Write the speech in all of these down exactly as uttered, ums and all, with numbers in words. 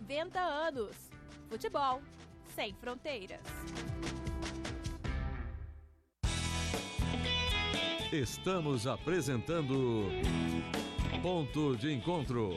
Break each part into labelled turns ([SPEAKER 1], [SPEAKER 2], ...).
[SPEAKER 1] noventa anos. Futebol sem fronteiras.
[SPEAKER 2] Estamos apresentando Ponto de Encontro.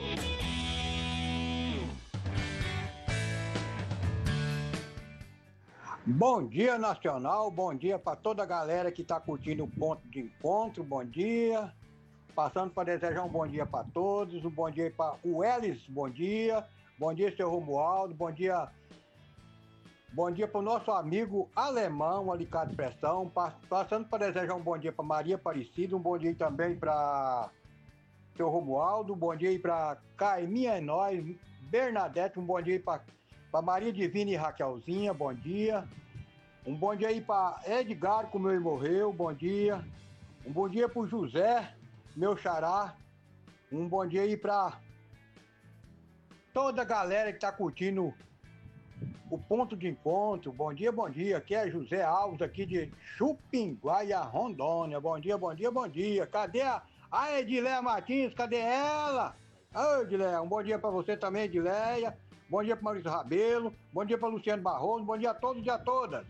[SPEAKER 3] Bom dia, Nacional. Bom dia para toda a galera que está curtindo o Ponto de Encontro. Bom dia. Passando para desejar um bom dia para todos. Um bom dia para o Elis. Bom dia. Bom dia, seu Romualdo. Bom dia. Bom dia para o nosso amigo Alemão, Alicate Pressão. Passando para desejar um bom dia para Maria Aparecida. Um bom dia também para seu Romualdo. Um bom dia para Caiminha é Nós. Bernadette. Um bom dia para Para Maria Divina e Raquelzinha, bom dia. Um bom dia aí para Edgar, como ele morreu, bom dia. Um bom dia para o José, meu xará. Um bom dia aí para toda a galera que está curtindo o Ponto de Encontro. Bom dia, bom dia. Aqui é José Alves, aqui de Chupinguaia, Rondônia. Bom dia, bom dia, bom dia. Cadê a, a Edileia Martins? Cadê ela? Ô, Edileia, um bom dia para você também, Edileia. Bom dia para Maurício Rabelo, bom dia para Luciano Barroso, bom dia a todos e a todas.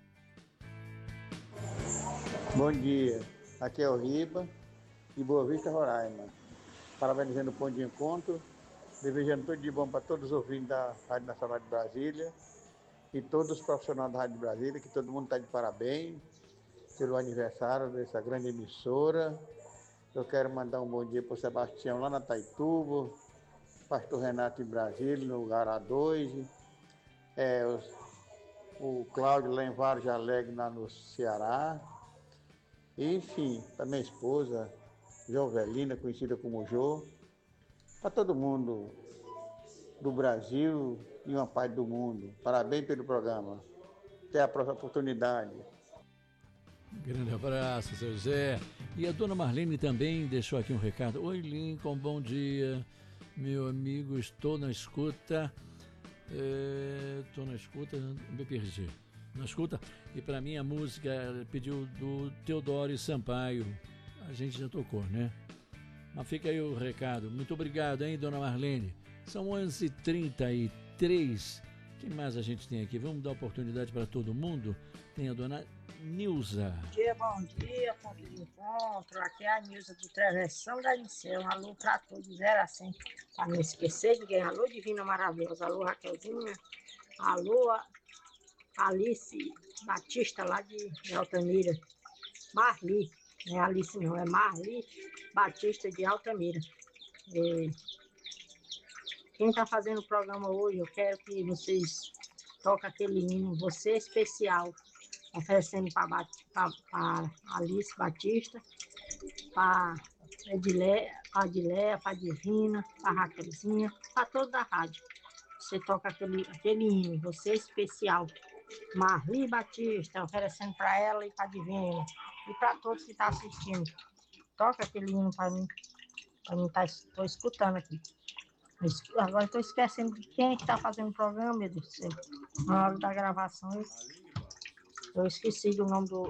[SPEAKER 4] Bom dia, aqui é o Riba, de Boa Vista, Roraima. Parabenizando o Ponto de Encontro, desejando tudo de bom para todos os ouvintes da Rádio Nacional de Brasília e todos os profissionais da Rádio de Brasília, que todo mundo está de parabéns pelo aniversário dessa grande emissora. Eu quero mandar um bom dia para o Sebastião lá na Taituba, Pastor Renato em Brasília, no Gará dois, é, o, o Cláudio lá em Vários Alegre, lá no Ceará. E, enfim, para minha esposa, Jovelina, conhecida como Jô, para todo mundo do Brasil e uma parte do mundo. Parabéns pelo programa. Até a próxima oportunidade.
[SPEAKER 5] Grande abraço, seu Zé. E a dona Marlene também deixou aqui um recado. Oi, Lincoln, bom dia. Meu amigo, estou na escuta. Estou é, na escuta, me perdi. Na escuta. E para mim a música pediu do Teodoro Sampaio. A gente já tocou, né? Mas fica aí o recado. Muito obrigado, hein, dona Marlene. São onze e trinta e três. Quem mais a gente tem aqui? Vamos dar oportunidade para todo mundo. Tem a dona Nilza.
[SPEAKER 6] Bom dia, bom dia, ponto de encontro. Aqui é a Nilza do Travessão da Liceu. Um alô para todos, zero a cem. Para não esquecer ninguém. Alô, Divina Maravilhosa. Alô, Raquelzinha. Alô, Alice Batista, lá de, de Altamira. Marli. Não é Alice, não. É Marli Batista de Altamira. E quem está fazendo o programa hoje, eu quero que vocês toquem aquele hino, Você é Especial. Oferecendo para Alice Batista, para Edileia, para Edileia, para Divina, para Raquelzinha, para toda a rádio. Você toca aquele, aquele hino, Você é Especial. Marli Batista, oferecendo para ela e para Divina. E para todos que estão tá assistindo. Toca aquele hino para mim. Para mim, estou tá, escutando aqui. Agora estou esquecendo de quem é que está fazendo o programa, meu Deus do céu. Na hora da gravação, eu... Eu esqueci do nome do,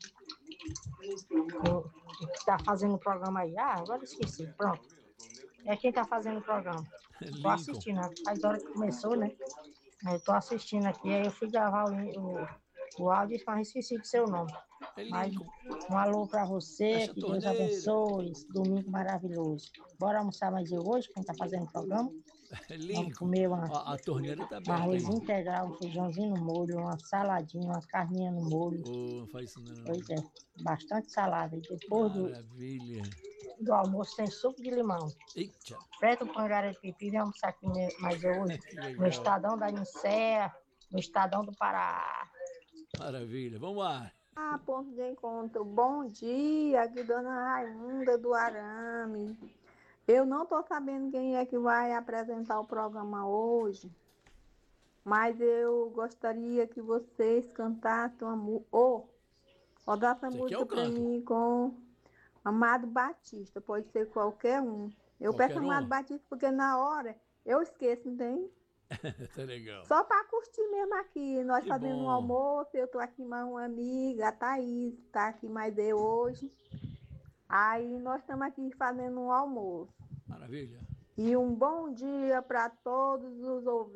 [SPEAKER 6] do que está fazendo o programa aí. Ah, agora esqueci. Pronto. É quem está fazendo o programa. Estou assistindo. Faz hora que começou, né? Estou assistindo aqui. Aí eu fui gravar o, o, o áudio, mas esqueci do seu nome. Mas um alô para você. Que Deus abençoe. Esse domingo maravilhoso. Bora almoçar mais eu hoje, quem está fazendo o programa? Vamos comer uma,
[SPEAKER 5] a, a torneira tá aberta,
[SPEAKER 6] um arroz hein? Integral, um feijãozinho no molho, uma saladinha, uma carninha no molho.
[SPEAKER 5] Oh, não faz isso não.
[SPEAKER 6] Pois é, bastante salada. E depois
[SPEAKER 5] Maravilha.
[SPEAKER 6] Do, do almoço tem suco de limão.
[SPEAKER 5] Eita.
[SPEAKER 6] Freta o pangaré de pipi, vamos almoçar aqui mais hoje. No Estadão da Nicéia, no Estadão do Pará.
[SPEAKER 5] Maravilha, vamos lá.
[SPEAKER 7] Ah, ponto de encontro. Bom dia, aqui dona Raimunda do Arame. Eu não estou sabendo quem é que vai apresentar o programa hoje, mas eu gostaria que vocês cantassem uma música, ou rodassem a música para mim com Amado Batista, pode ser qualquer um. Eu qualquer peço Amado um? Batista porque na hora eu esqueço, não tem?
[SPEAKER 5] Tá legal.
[SPEAKER 7] Só para curtir mesmo aqui, nós
[SPEAKER 5] que
[SPEAKER 7] fazendo
[SPEAKER 5] bom.
[SPEAKER 7] um almoço, eu tô aqui mais uma amiga, a Thaís, tá aqui mais eu hoje. Aí nós estamos aqui fazendo um almoço.
[SPEAKER 5] Maravilha.
[SPEAKER 7] E um bom dia para todos os ouvintes.